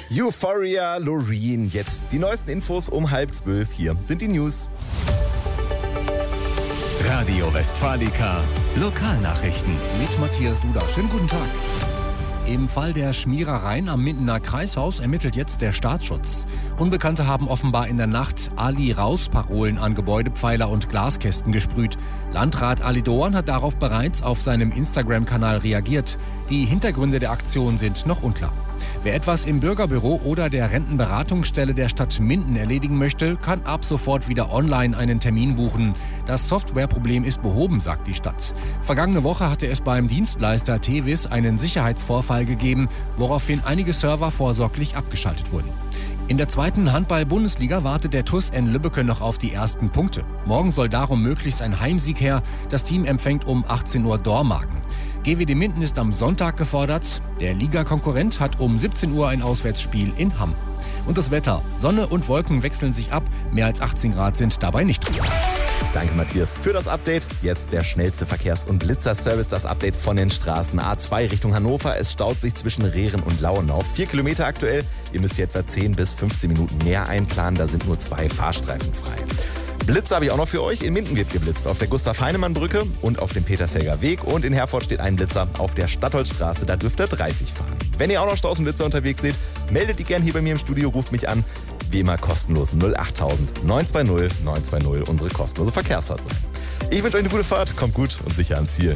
Euphoria, Loreen. Jetzt die neuesten Infos um 11:30. Hier sind die News. Radio Westfalica, Lokalnachrichten. Mit Matthias Duda. Schönen guten Tag. Im Fall der Schmierereien am Mindener Kreishaus ermittelt jetzt der Staatsschutz. Unbekannte haben offenbar in der Nacht Ali-Raus-Parolen an Gebäudepfeiler und Glaskästen gesprüht. Landrat Ali Doan hat darauf bereits auf seinem Instagram-Kanal reagiert. Die Hintergründe der Aktion sind noch unklar. Wer etwas im Bürgerbüro oder der Rentenberatungsstelle der Stadt Minden erledigen möchte, kann ab sofort wieder online einen Termin buchen. Das Softwareproblem ist behoben, sagt die Stadt. Vergangene Woche hatte es beim Dienstleister Tevis einen Sicherheitsvorfall gegeben, woraufhin einige Server vorsorglich abgeschaltet wurden. In der zweiten Handball-Bundesliga wartet der TuS N Lübbecke noch auf die ersten Punkte. Morgen soll darum möglichst ein Heimsieg her. Das Team empfängt um 18 Uhr Dormagen. GWD Minden ist am Sonntag gefordert. Der Ligakonkurrent hat um 17 Uhr ein Auswärtsspiel in Hamm. Und das Wetter. Sonne und Wolken wechseln sich ab. Mehr als 18 Grad sind dabei nicht drin. Danke, Matthias, für das Update. Jetzt der schnellste Verkehrs- und Blitzerservice, das Update von den Straßen. A2 Richtung Hannover. Es staut sich zwischen Rehren und Lauenau. 4 Kilometer aktuell. Ihr müsst hier etwa 10 bis 15 Minuten mehr einplanen. Da sind nur 2 Fahrstreifen frei. Blitze habe ich auch noch für euch. In Minden wird geblitzt auf der Gustav-Heinemann-Brücke und auf dem Petershelger Weg. Und in Herford steht ein Blitzer auf der Stadtholzstraße. Da dürft ihr 30 fahren. Wenn ihr auch noch Straßenblitzer unterwegs seht, meldet die gern hier bei mir im Studio, ruft mich an. Wie immer kostenlos 08000 920 920, unsere kostenlose Verkehrshotline. Ich wünsche euch eine gute Fahrt, kommt gut und sicher ans Ziel.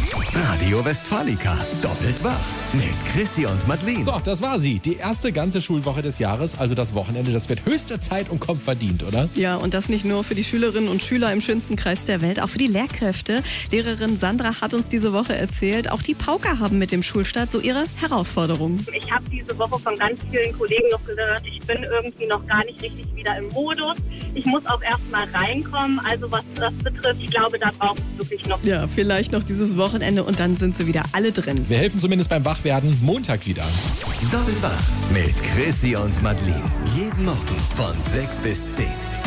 Radio Westfalica, doppelt wach mit Chrissy und Madeleine. So, das war sie. Die erste ganze Schulwoche des Jahres, also das Wochenende. Das wird höchste Zeit und kommt verdient, oder? Ja, und das nicht nur für die Schülerinnen und Schüler im schönsten Kreis der Welt, auch für die Lehrkräfte. Lehrerin Sandra hat uns diese Woche erzählt, auch die Pauker haben mit dem Schulstart so ihre Herausforderungen. Ich habe diese Woche von ganz vielen Kollegen noch gehört, ich bin irgendwie noch gar nicht richtig wieder im Modus. Ich muss auch erst mal reinkommen. Also was das betrifft, ich glaube, da braucht es wirklich noch. Ja, vielleicht noch dieses Wochenende und dann sind sie wieder alle drin. Wir helfen zumindest beim Wachwerden. Montag wieder. Doppelt wach mit Chrissy und Madeleine. Jeden Morgen von 6 bis 10.